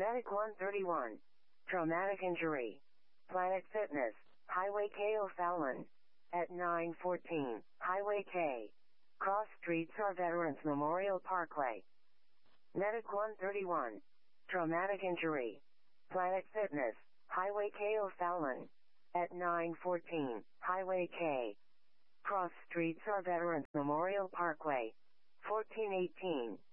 Medic 131. Traumatic injury. Planet Fitness. Highway K O'Fallon. At 914. Highway K. Cross Streets or Veterans Memorial Parkway. Medic 131. Traumatic injury. Planet Fitness. Highway K O'Fallon. At 914. Highway K. Cross Streets or Veterans Memorial Parkway. 1418.